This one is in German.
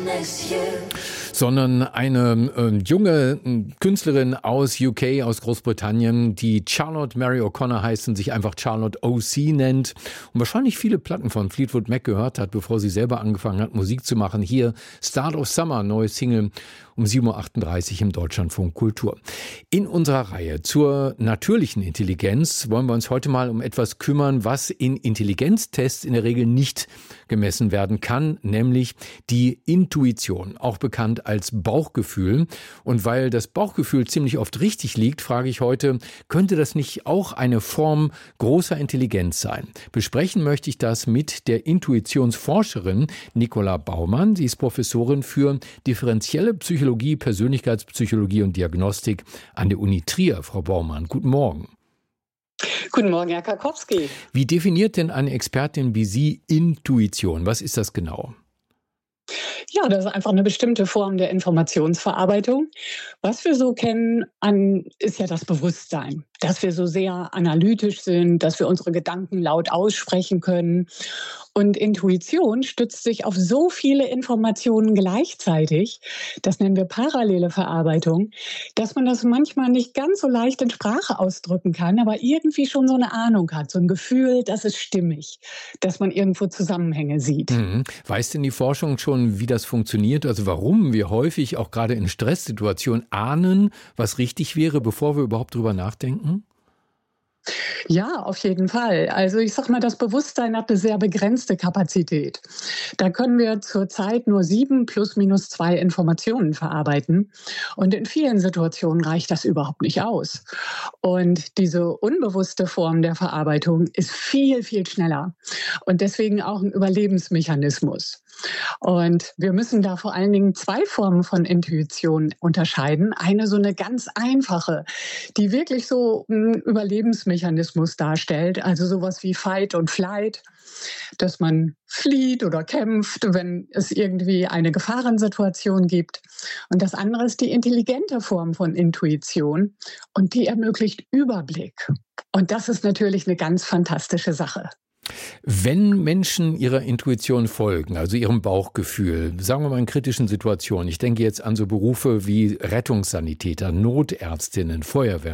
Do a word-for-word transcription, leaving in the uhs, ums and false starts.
sondern eine äh, junge äh, Künstlerin aus U K, aus Großbritannien, die Charlotte Mary O'Connor heißt und sich einfach Charlotte O C nennt und wahrscheinlich viele Platten von Fleetwood Mac gehört hat, bevor sie selber angefangen hat, Musik zu machen. Hier Start of Summer, neue Single um sieben Uhr achtunddreißig im Deutschlandfunk Kultur. In unserer Reihe zur natürlichen Intelligenz wollen wir uns heute mal um etwas kümmern, was in Intelligenztests in der Regel nicht gemessen werden kann, nämlich die Intuition, auch bekannt als Bauchgefühl. Und weil das Bauchgefühl ziemlich oft richtig liegt, frage ich heute, könnte das nicht auch eine Form großer Intelligenz sein? Besprechen möchte ich das mit der Intuitionsforscherin Nicola Baumann. Sie ist Professorin für differenzielle Psychologie, Persönlichkeitspsychologie und Diagnostik an der Uni Trier. Frau Baumann, guten Morgen. Guten Morgen, Herr Karkowski. Wie definiert denn eine Expertin wie Sie Intuition? Was ist das genau? Ja, das ist einfach eine bestimmte Form der Informationsverarbeitung. Was wir so kennen, an, ist ja das Bewusstsein, dass wir so sehr analytisch sind, dass wir unsere Gedanken laut aussprechen können. Und Intuition stützt sich auf so viele Informationen gleichzeitig, das nennen wir parallele Verarbeitung, dass man das manchmal nicht ganz so leicht in Sprache ausdrücken kann, aber irgendwie schon so eine Ahnung hat, so ein Gefühl, das ist stimmig, dass man irgendwo Zusammenhänge sieht. Mhm. Weiß denn die Forschung schon, wie das funktioniert? Also warum wir häufig auch gerade in Stresssituationen ahnen, was richtig wäre, bevor wir überhaupt drüber nachdenken? Ja, auf jeden Fall. Also ich sag mal, das Bewusstsein hat eine sehr begrenzte Kapazität. Da können wir zurzeit nur sieben plus minus zwei Informationen verarbeiten. Und in vielen Situationen reicht das überhaupt nicht aus. Und diese unbewusste Form der Verarbeitung ist viel, viel schneller. Und deswegen auch ein Überlebensmechanismus. Und wir müssen da vor allen Dingen zwei Formen von Intuition unterscheiden. Eine so eine ganz einfache, die wirklich so einen Überlebensmechanismus darstellt, also sowas wie Fight und Flight, dass man flieht oder kämpft, wenn es irgendwie eine Gefahrensituation gibt. Und das andere ist die intelligente Form von Intuition und die ermöglicht Überblick. Und das ist natürlich eine ganz fantastische Sache. Wenn Menschen ihrer Intuition folgen, also ihrem Bauchgefühl, sagen wir mal in kritischen Situationen, ich denke jetzt an so Berufe wie Rettungssanitäter, Notärztinnen, Feuerwehr,